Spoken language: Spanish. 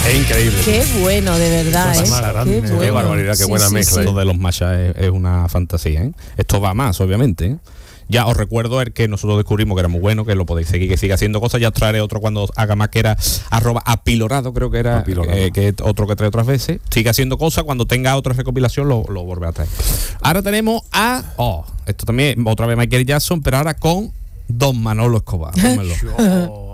Es increíble. Qué bueno, de verdad, Qué bueno. Qué barbaridad, qué buena mezcla. Esto de los mashas es una fantasía, ¿eh? Esto va más, obviamente, ¿eh? Ya os recuerdo el que nosotros descubrimos que era muy bueno, que lo podéis seguir, que siga haciendo cosas. Ya os traeré otro cuando haga más, que era @apilorado, creo que era, que es otro que trae otras veces. Sigue haciendo cosas, cuando tenga otra recopilación lo volverá a traer. Ahora tenemos esto también, otra vez Michael Jackson, pero ahora con Don Manolo Escobar.